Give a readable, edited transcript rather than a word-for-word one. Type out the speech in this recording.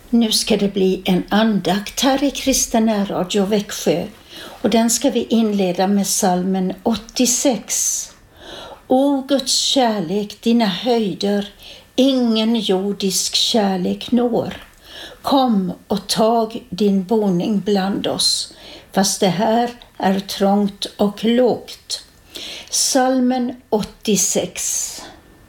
Nu ska det bli en andakt här i Kristen Radio Växjö och den ska vi inleda med psalmen 86. O Guds kärlek, dina höjder, ingen jordisk kärlek når. Kom och tag din boning bland oss, fast det här är trångt och lågt. Psalmen 86.